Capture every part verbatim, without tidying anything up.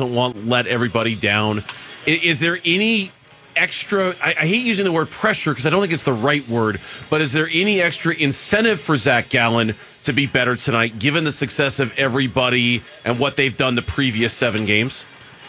doesn't want let everybody down. Is, is there any extra, I, I hate using the word pressure because I don't think it's the right word, but is there any extra incentive for Zach Gallen to be better tonight, given the success of everybody and what they've done the previous seven games?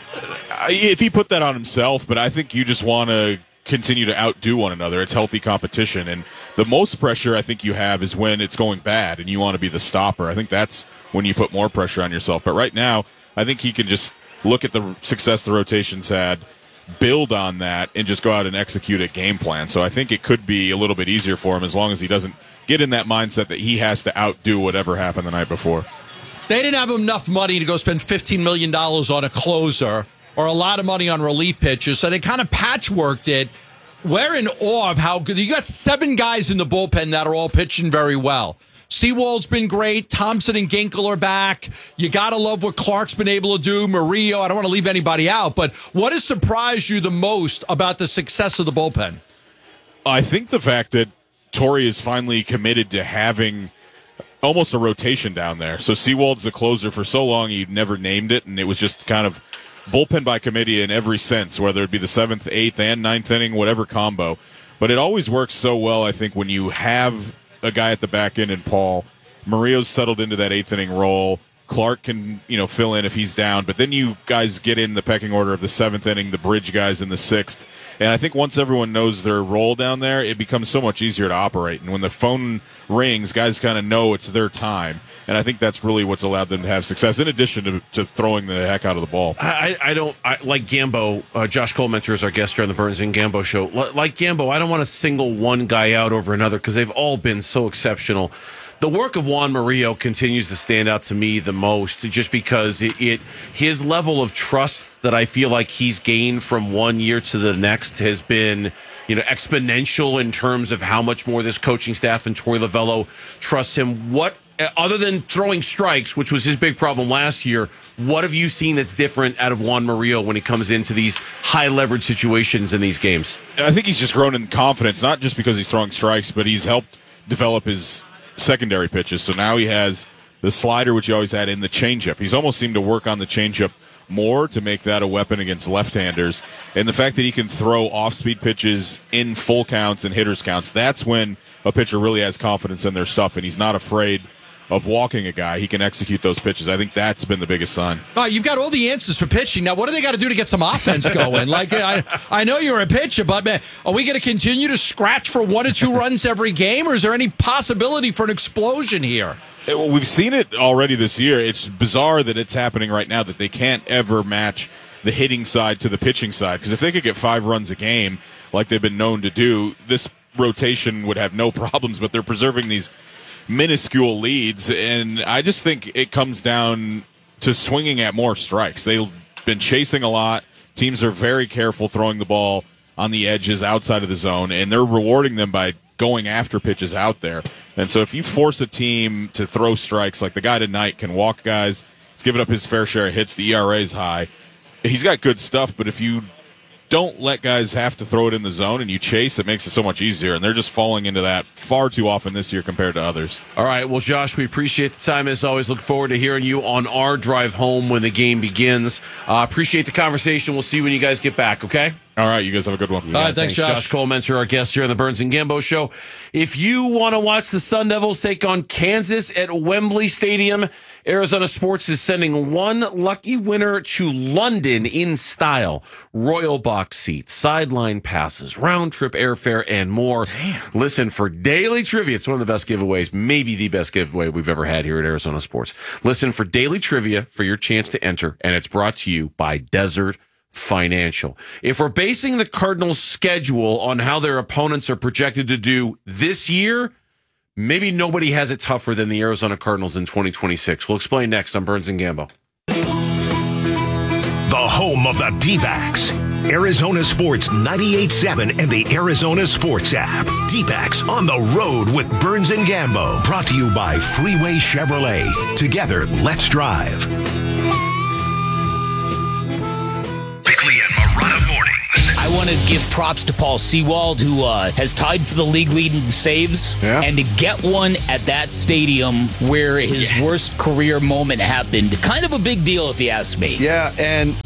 If he put that on himself, but I think you just want to continue to outdo one another. It's healthy competition, and the most pressure I think you have is when it's going bad and you want to be the stopper. I think that's when you put more pressure on yourself. But right now, I think he can just look at the success the rotations had, build on that, and just go out and execute a game plan. So I think it could be a little bit easier for him as long as he doesn't get in that mindset that he has to outdo whatever happened the night before. They didn't have enough money to go spend fifteen million dollars on a closer or a lot of money on relief pitchers, so they kind of patchworked it. We're in awe of how good. You got seven guys in the bullpen that are all pitching very well. Sewald's been great. Thompson and Ginkel are back. You got to love what Clark's been able to do. Murillo, I don't want to leave anybody out, but what has surprised you the most about the success of the bullpen? I think the fact that Torey is finally committed to having almost a rotation down there. So Sewald's the closer for so long, he never named it, and it was just kind of bullpen by committee in every sense, whether it be the seventh, eighth, and ninth inning, whatever combo. But it always works so well, I think, when you have a guy at the back end and Paul. Murillo's settled into that eighth inning role. Clark can, you know, fill in if he's down. But then you guys get in the pecking order of the seventh inning, the bridge guys in the sixth. And I think once everyone knows their role down there, it becomes so much easier to operate. And when the phone rings, guys kind of know it's their time. And I think that's really what's allowed them to have success, in addition to, to throwing the heck out of the ball. I, I don't, I, like Gambo, uh, Josh Colementor is our guest here on the Burns and Gambo show. L- like Gambo, I don't want to single one guy out over another because they've all been so exceptional. The work of Juan Murillo continues to stand out to me the most, just because it, it his level of trust that I feel like he's gained from one year to the next has been, you know, exponential in terms of how much more this coaching staff and Torey Lovullo trusts him. What, other than throwing strikes, which was his big problem last year, what have you seen that's different out of Juan Murillo when he comes into these high leverage situations in these games? I think he's just grown in confidence, not just because he's throwing strikes, but he's helped develop his secondary pitches. So now he has the slider, which he always had, in the changeup. He's almost seemed to work on the changeup more to make that a weapon against left-handers. And the fact that he can throw off-speed pitches in full counts and hitters counts, that's when a pitcher really has confidence in their stuff, and he's not afraid of walking a guy. He can execute those pitches. I think that's been the biggest sign. Oh, you've got all the answers for pitching. Now, what do they got to do to get some offense going? Like, I, I know you're a pitcher, but man, are we going to continue to scratch for one or two runs every game, or is there any possibility for an explosion here? Well, we've seen it already this year. It's bizarre that it's happening right now, that they can't ever match the hitting side to the pitching side. Because if they could get five runs a game, like they've been known to do, this rotation would have no problems, but they're preserving these minuscule leads, and I just think it comes down to swinging at more strikes. They've been chasing a lot. Teams are very careful throwing the ball on the edges outside of the zone, and they're rewarding them by going after pitches out there. And so if you force a team to throw strikes, like the guy tonight can walk guys, he's given up his fair share of hits, the E R A is high. He's got good stuff, but if you don't let guys have to throw it in the zone and you chase, it makes it so much easier. And they're just falling into that far too often this year compared to others. All right. Well, Josh, we appreciate the time. As always, look forward to hearing you on our drive home when the game begins. Uh, appreciate the conversation. We'll see you when you guys get back, okay? All right. You guys have a good one. Yeah, All right. Thanks, thanks, Josh. Josh Colementor, our guest here on the Burns and Gambo show. If you want to watch the Sun Devils take on Kansas at Wembley Stadium, Arizona Sports is sending one lucky winner to London in style. Royal box seats, sideline passes, round-trip airfare, and more. Damn. Listen, for daily trivia, it's one of the best giveaways, maybe the best giveaway we've ever had here at Arizona Sports. Listen for daily trivia for your chance to enter, and it's brought to you by Desert Financial. If we're basing the Cardinals' schedule on how their opponents are projected to do this year, maybe nobody has it tougher than the Arizona Cardinals in twenty twenty-six. We'll explain next on Burns and Gambo. The home of the D-backs. Arizona Sports ninety-eight point seven and the Arizona Sports app. D-backs on the road with Burns and Gambo. Brought to you by Freeway Chevrolet. Together, let's drive. Bickley and Marotta Mornings. I want to give props to Paul Sewald, who uh, has tied for the league lead in saves. Yeah. And to get one at that stadium where his yeah. worst career moment happened, kind of a big deal if you ask me. Yeah, and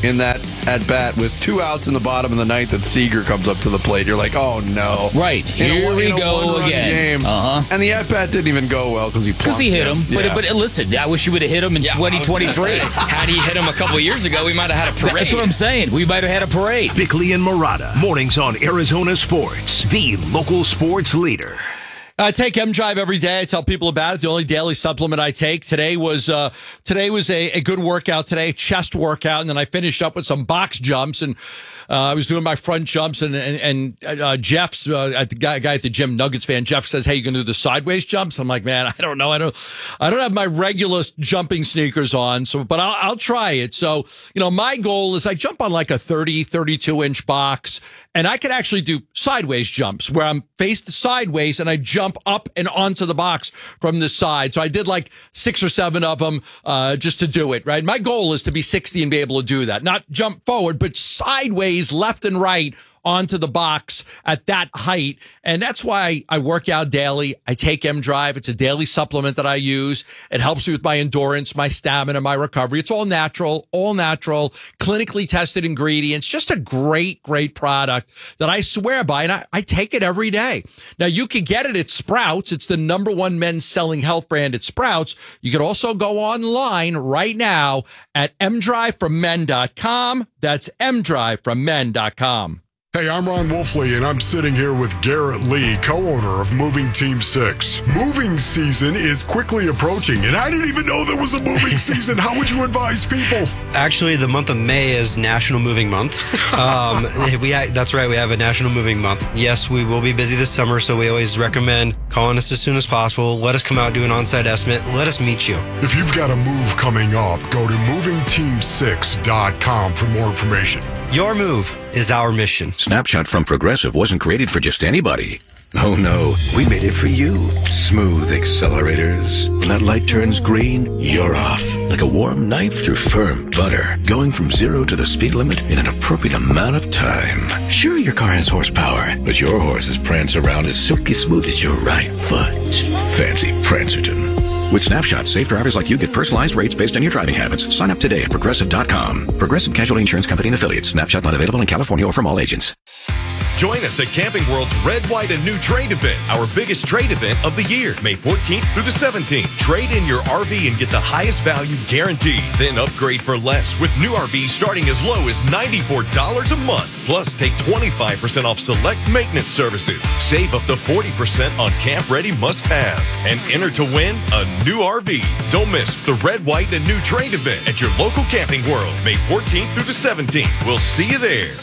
in that at bat with two outs in the bottom of the ninth, and Seager comes up to the plate. You're like, oh no! Right, In a here one- we in a go one-run again. game. Uh huh. And the at bat didn't even go well because he Because he hit him. But, Yeah. but listen, I wish you would have hit him in Yeah, I was gonna twenty twenty-three. say, had he hit him a couple years ago, we might have had a parade. That's what I'm saying. We might have had a parade. Bickley and Murata. Mornings on Arizona Sports, the local sports leader. I take M Drive every day. I tell people about it. The only daily supplement I take today was uh, today was a, a good workout today, chest workout, and then I finished up with some box jumps, and uh, I was doing my front jumps, and and, and uh, Jeff's uh, at the guy, guy at the gym, Nuggets fan. Jeff says, "Hey, you gonna do the sideways jumps?" I'm like, "Man, I don't know. I don't I don't have my regular jumping sneakers on, so but I'll, I'll try it." So you know, my goal is I jump on like a thirty, thirty-two inch box. And I can actually do sideways jumps where I'm faced sideways and I jump up and onto the box from the side. So I did like six or seven of them uh, just to do it, right? My goal is to be sixty and be able to do that. Not jump forward, but sideways, left and right onto the box at that height. And that's why I work out daily. I take M Drive. It's a daily supplement that I use. It helps me with my endurance, my stamina, my recovery. It's all natural, all natural, clinically tested ingredients. Just a great, great product that I swear by. And I, I take it every day. Now you can get it at Sprouts. It's the number one men's selling health brand at Sprouts. You can also go online right now at m drive from men dot com. That's m drive from men dot com. Hey, I'm Ron Wolfley, and I'm sitting here with Garrett Lee, co-owner of Moving Team six. Moving season is quickly approaching, and I didn't even know there was a moving season. How would you advise people? Actually, the month of May is National Moving Month. Um, we That's right, we have a National Moving Month. Yes, we will be busy this summer, so we always recommend calling us as soon as possible. Let us come out, do an on-site estimate. Let us meet you. If you've got a move coming up, go to moving team six dot com for more information. Your move is our mission. Snapshot from Progressive wasn't created for just anybody. Oh no, we made it for you. Smooth accelerators. When that light turns green, you're off. Like a warm knife through firm butter. Going from zero to the speed limit in an appropriate amount of time. Sure, your car has horsepower, but your horses prance around as silky smooth as your right foot. Fancy Prancerton. With Snapshot, safe drivers like you get personalized rates based on your driving habits. Sign up today at progressive dot com. Progressive Casualty Insurance Company and Affiliates. Snapshot not available in California or from all agents. Join us at Camping World's Red, White, and New Trade Event, our biggest trade event of the year, May fourteenth through the seventeenth. Trade in your R V and get the highest value guaranteed. Then upgrade for less with new R Vs starting as low as ninety-four dollars a month. Plus, take twenty-five percent off select maintenance services. Save up to forty percent on camp-ready must-haves. And enter to win a new R V. Don't miss the Red, White, and New Trade Event at your local Camping World, May fourteenth through the seventeenth. We'll see you there.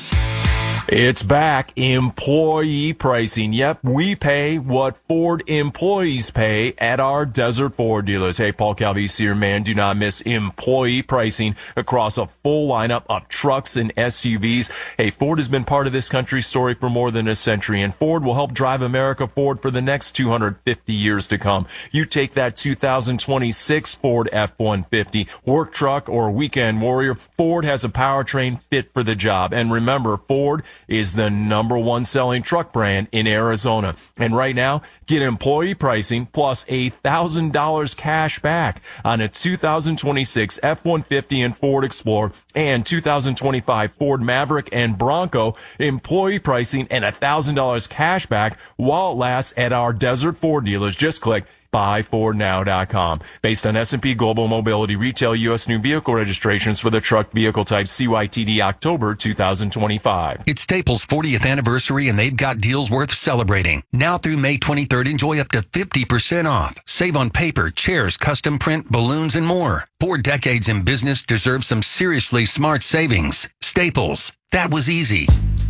It's back. Employee pricing. Yep, we pay what Ford employees pay at our Desert Ford dealers. Hey, Paul Calvisi here, man. Do not miss employee pricing across a full lineup of trucks and S U Vs. Hey, Ford has been part of this country's story for more than a century, and Ford will help drive America forward for the next two hundred fifty years to come. You take that two thousand twenty-six Ford F one fifty, work truck, or weekend warrior, Ford has a powertrain fit for the job. And remember, Ford is the number one selling truck brand in Arizona. And right now, get employee pricing plus a thousand dollars cash back on a two thousand twenty-six F one fifty and Ford Explorer and two thousand twenty-five Ford Maverick and Bronco. Employee pricing and a thousand dollars cash back while it lasts at our Desert Ford dealers. Just click buy ford now dot com. Based on S and P Global Mobility Retail U S new vehicle registrations for the truck vehicle type C Y T D October two thousand twenty-five. It's Staples' fortieth anniversary, and they've got deals worth celebrating. Now through May twenty-third, enjoy up to fifty percent off. Save on paper, chairs, custom print, balloons, and more. Four decades in business deserve some seriously smart savings. Staples. That was easy.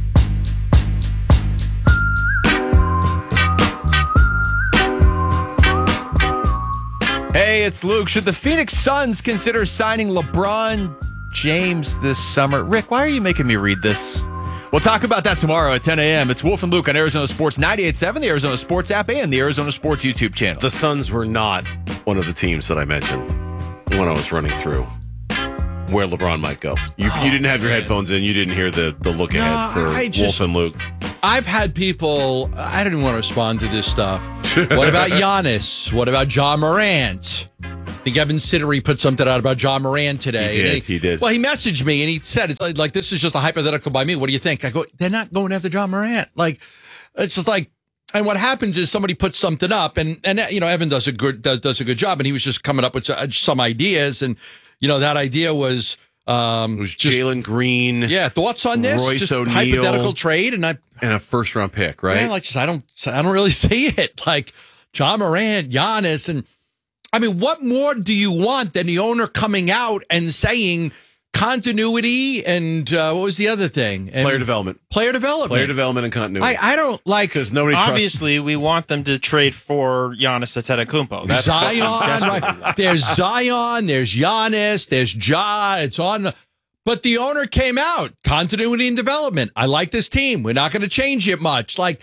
Hey, it's Luke. Should the Phoenix Suns consider signing LeBron James this summer? Rick, why are you making me read this? We'll talk about that tomorrow at ten a.m. It's Wolf and Luke on Arizona Sports ninety-eight point seven, the Arizona Sports app, and the Arizona Sports YouTube channel. The Suns were not one of the teams that I mentioned when I was running through where LeBron might go. You, Oh, you didn't have your man. headphones in. You didn't hear the, the look No, ahead for I just- Wolf and Luke. I've had people, I didn't want to respond to this stuff. What about Giannis? What about John Morant? think Evan Siddery put something out about John Moran today. He did, And he did. Well, he messaged me and he said, it's like, this is just a hypothetical by me. What do you think? I go, they're not going after John Moran. Like, it's just like, and what happens is somebody puts something up, and, and you know, Evan does a good does, does a good job, and he was just coming up with some ideas, and, you know, that idea was... Um, it was Jalen Green. Yeah, thoughts on this? Royce just O'Neal, hypothetical trade, and I and a first round pick, right? Yeah, like just I don't I don't really see it. Like John Morant, Giannis, and I mean, what more do you want than the owner coming out and saying continuity and uh, what was the other thing? And player development, player development, player development, and continuity. I, I don't like because nobody. Obviously, trusts- we want them to trade for Giannis Antetokounmpo. That's Zion, right? There's Zion, there's Giannis, there's Ja. It's on. But the owner came out, continuity and development. I like this team. We're not going to change it much. Like,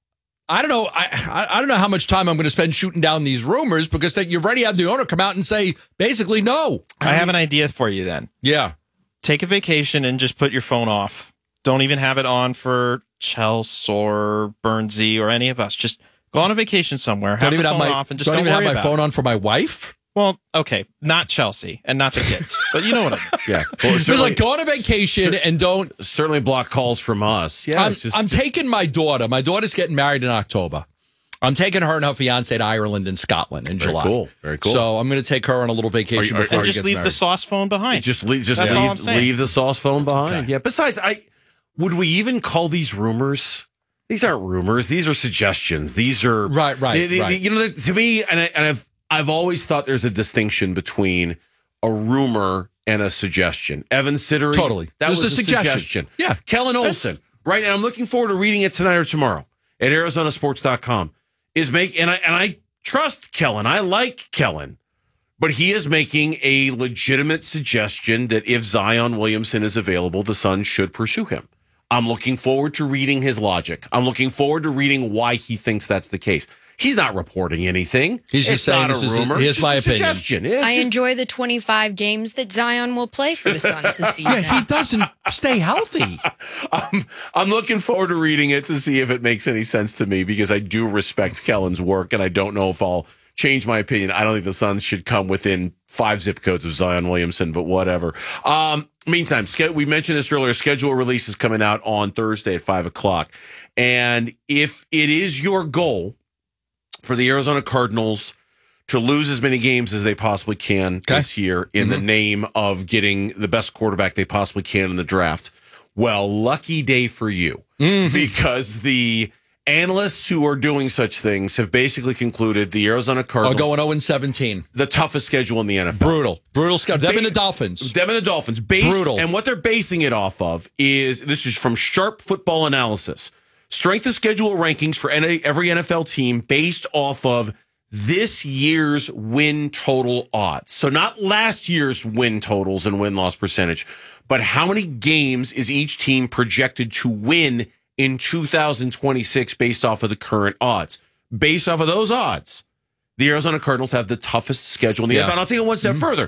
I don't know. I, I I don't know how much time I'm going to spend shooting down these rumors because that you've already had the owner come out and say basically no. I, I mean, have an idea for you then. Yeah. Take a vacation and just put your phone off. Don't even have it on for Chelsea or Burnsy or any of us. Just go on a vacation somewhere. Have Don't even the have phone my off and just don't, don't even have worry my about phone it. on for my wife. Well, okay, not Chelsea and not the kids, but you know what I mean. Yeah, it's like go on a vacation cer- and don't certainly block calls from us. Yeah, I'm, it's just, I'm just, taking my daughter. My daughter's getting married in October. I'm taking her and her fiance to Ireland and Scotland in Very July. cool. Very cool. So I'm going to take her on a little vacation Are you- are- before And she just gets leave married. the sauce phone behind. Just leave, just That's all I'm leave, saying. leave the sauce phone behind. Okay. Yeah. Besides, I would we even call these rumors? These aren't rumors. These are suggestions. These are Right, right, they- they- right. You know, to me, and, I, and I've I've always thought there's a distinction between a rumor and a suggestion. Evan Siddery, Totally. that It was was, a a suggestion. suggestion. Yeah. Kellen Olson, right? And I'm looking forward to reading it tonight or tomorrow at Arizona Sports dot com. Is make and I and I trust Kellen. I like Kellen. But he is making a legitimate suggestion that if Zion Williamson is available, the Suns should pursue him. I'm looking forward to reading his logic. I'm looking forward to reading why he thinks that's the case. He's not reporting anything. He's just it's saying not this a is- rumor. here's It's my just a opinion. suggestion. It's I just- enjoy the twenty-five games that Zion will play for the Suns this season. Yeah, he doesn't stay healthy. I'm, I'm looking forward to reading it to see if it makes any sense to me because I do respect Kellen's work and I don't know if I'll change my opinion. I don't think the Suns should come within five zip codes of Zion Williamson, but whatever. Um, meantime, ske- we mentioned this earlier. Schedule release is coming out on Thursday at five o'clock. And if it is your goal for the Arizona Cardinals to lose as many games as they possibly can this year in the name of getting the best quarterback they possibly can in the draft, well, lucky day for you because the analysts who are doing such things have basically concluded the Arizona Or Cardinals going oh and seventeen. the toughest schedule in the N F L. Brutal. Brutal schedule. Them and the Dolphins. Them and the Dolphins. Based, Brutal. And what they're basing it off of is, this is from Sharp Football Analysis, strength of schedule rankings for any- every N F L team based off of this year's win total odds. So not last year's win totals and win-loss percentage, but how many games is each team projected to win in two thousand twenty-six based off of the current odds. Based off of those odds, the Arizona Cardinals have the toughest schedule in the Yeah. N F L. And I'll take it one step Mm-hmm. further.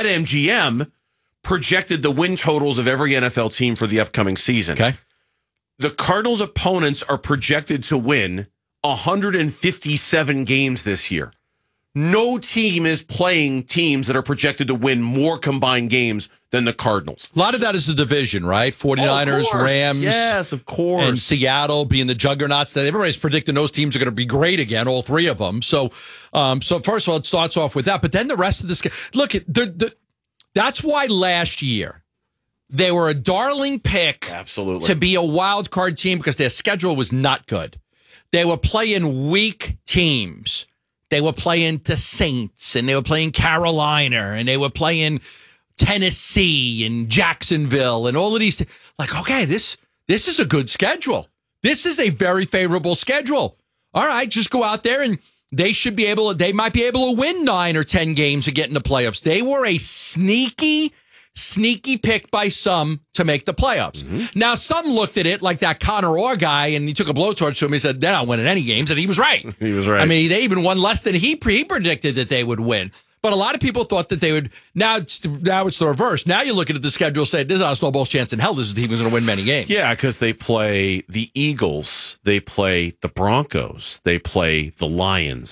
BetMGM projected the win totals of every N F L team for the upcoming season. Okay. The Cardinals' opponents are projected to win one hundred fifty-seven games this year. No team is playing teams that are projected to win more combined games than the Cardinals. A lot of that is the division, right? 49ers, Of course. Rams. Yes, of course. And Seattle being the juggernauts that everybody's predicting those teams are going to be great again, all three of them. So, um, so first of all, it starts off with that. But then the rest of this, look, the, the, that's why last year they were a darling pick Absolutely. to be a wild card team because their schedule was not good. They were playing weak teams. They were playing the Saints, and they were playing Carolina, and they were playing Tennessee and Jacksonville, and all of these. Like, okay, this this is a good schedule. This is a very favorable schedule. All right, just go out there, and they should be able. They might be able to win nine or ten games and get in the playoffs. They were a sneaky. Sneaky pick by some to make the playoffs. Mm-hmm. Now, some looked at it like that Connor Orr guy, and he took a blowtorch to him. He said, they're not winning any games, and he was right. He was right. I mean, they even won less than he, he predicted that they would win. But a lot of people thought that they would. Now it's, now it's the reverse. Now you're looking at the schedule saying, there's not a snowball's chance in hell this team is going to win many games. Yeah, because they play the Eagles, they play the Broncos, they play the Lions.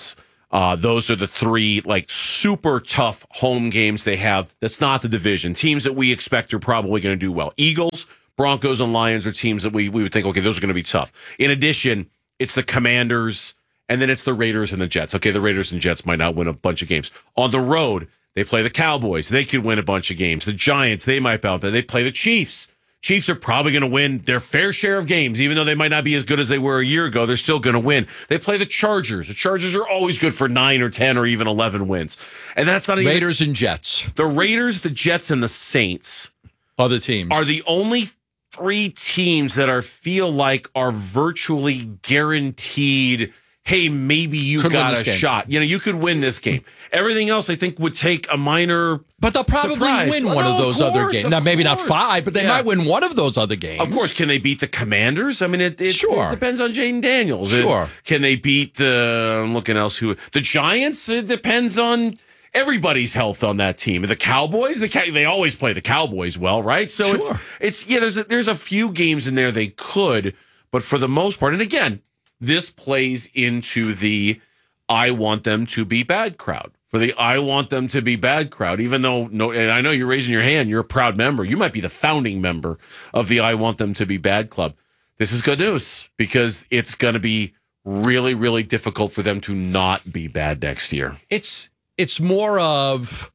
Uh, those are the three like super tough home games they have. That's not the division. Teams that we expect are probably going to do well. Eagles, Broncos, and Lions are teams that we, we would think, okay, those are going to be tough. In addition, it's the Commanders, and then it's the Raiders and the Jets. Okay, the Raiders and Jets might not win a bunch of games. On the road, they play the Cowboys. They could win a bunch of games. The Giants, they might bounce. They play the Chiefs. Chiefs are probably going to win their fair share of games, even though they might not be as good as they were a year ago. They're still going to win. They play the Chargers. The Chargers are always good for nine or ten or even eleven wins. And that's not even... Raiders and Jets. The Raiders, the Jets, and the Saints Other teams are the only three teams that are feel like are virtually guaranteed, hey, maybe you Could win got this a game. shot. You know, you could win this game. Everything else, I think, would take a minor But they'll probably surprise. win Well, one no, of those other course, games. of Now, maybe not course. five, but they Yeah. might win one of those other games. Of course, can they beat the Commanders? I mean, it, it, Sure. it depends on Jaden Daniels. It- Sure. can they beat the, I'm looking else, who, the Giants? It depends on everybody's health on that team. The Cowboys, the Cow- they always play the Cowboys well, right? So it's, Sure. it's, yeah, there's a, there's a few games in there they could, but for the most part, and again, this plays into the I want them to be bad crowd. For the I want them to be bad crowd, even though, no, and I know you're raising your hand, you're a proud member. You might be the founding member of the I want them to be bad club. This is good news because it's going to be really, really difficult for them to not be bad next year. It's it's more of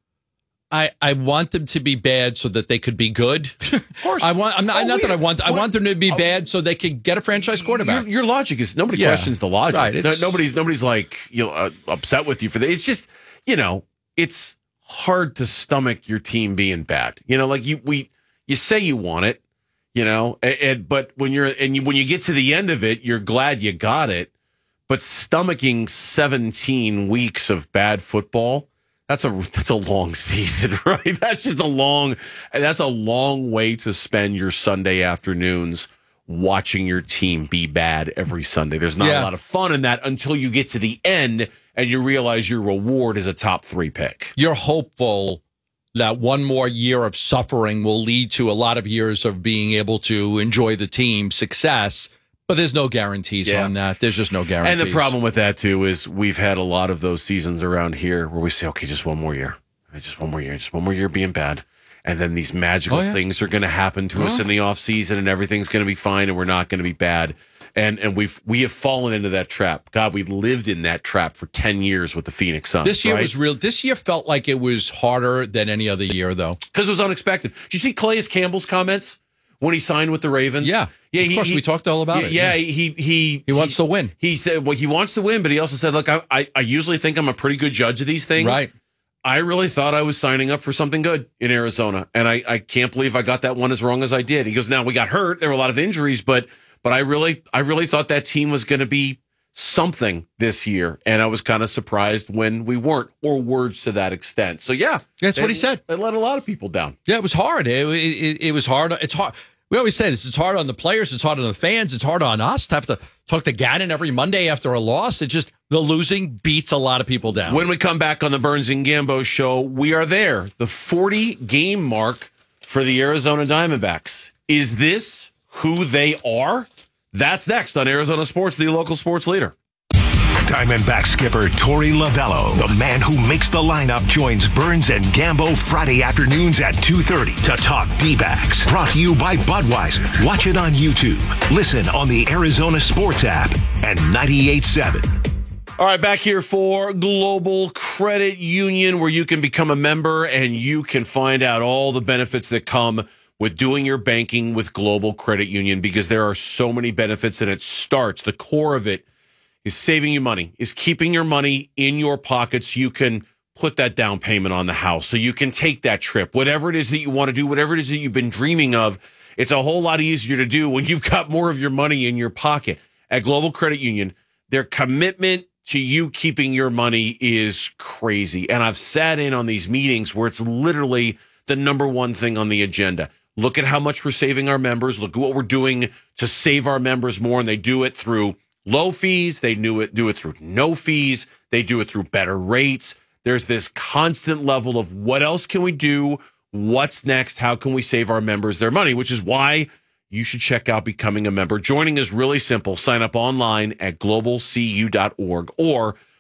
I I want them to be bad so that they could be good. Of course, I want. I'm not, Oh, not that yeah. I want. I What- want them to be bad so they could get a franchise quarterback. Your, your logic is nobody Yeah. questions the logic. Right, No- it's- nobody's nobody's like you know uh, upset with you for that. It's just you know it's hard to stomach your team being bad. You know, like you we you say you want it, you know, and, and but when you're and you, when you get to the end of it, you're glad you got it. But stomaching seventeen weeks of bad football. That's a that's a long season, right? That's just a long that's a long way to spend your Sunday afternoons watching your team be bad every Sunday. There's not Yeah. a lot of fun in that until you get to the end and you realize your reward is a top three pick. You're hopeful that one more year of suffering will lead to a lot of years of being able to enjoy the team's success. But there's no guarantees Yeah. on that. There's just no guarantees. And the problem with that too is we've had a lot of those seasons around here where we say, okay, just one more year, just one more year, just one more year being bad. And then these magical Oh, yeah. things are going to happen to us Oh. in the off season and everything's going to be fine and we're not going to be bad. And and we've we have fallen into that trap. God, we lived in that trap for ten years with the Phoenix Suns. This year right? was real. This year felt like it was harder than any other year, though. Because it was unexpected. Did you see Calais Campbell's comments when he signed with the Ravens? Yeah. Yeah, Of course, we talked all about yeah, it. Yeah, Yeah. he he He wants to win. He said, well, he wants to win, but he also said, look, I, I I usually think I'm a pretty good judge of these things. Right. I really thought I was signing up for something good in Arizona, and I, I can't believe I got that one as wrong as I did. He goes, now we got hurt. There were a lot of injuries, but but I really I really thought that team was going to be something this year, and I was kind of surprised when we weren't, or words to that extent. So yeah, That's what they- he said. They let a lot of people down. Yeah, it was hard. It, it, it was hard. It's hard. We always say this. It's hard on the players. It's hard on the fans. It's hard on us to have to talk to Gannon every Monday after a loss. It just, the losing beats a lot of people down. When we come back on the Burns and Gambo show, we are there. The forty game mark for the Arizona Diamondbacks. Is this who they are? That's next on Arizona Sports, the local sports leader. Diamondback skipper Torey Lavello, the man who makes the lineup, joins Burns and Gambo Friday afternoons at two thirty to talk D-backs. Brought to you by Budweiser. Watch it on YouTube. Listen on the Arizona Sports app and ninety-eight point seven. All right, back here for Global Credit Union, where you can become a member and you can find out all the benefits that come with doing your banking with Global Credit Union, because there are so many benefits, and it starts, the core of it is saving you money, is keeping your money in your pockets so you can put that down payment on the house, so you can take that trip, whatever it is that you want to do, whatever it is that you've been dreaming of. It's a whole lot easier to do when you've got more of your money in your pocket. At Global Credit Union, their commitment to you keeping your money is crazy. And I've sat in on these meetings where it's literally the number one thing on the agenda. Look at how much we're saving our members. Look at what we're doing to save our members more. And they do it through low fees. They do it, do it through no fees. They do it through better rates. There's this constant level of what else can we do? What's next? How can we save our members their money? Which is why you should check out becoming a member. Joining is really simple. Sign up online at global c u dot org or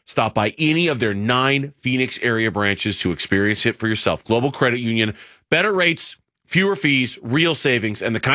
Stop by any of their nine Phoenix area branches to experience it for yourself. Global Credit Union, better rates, fewer fees, real savings, and the kind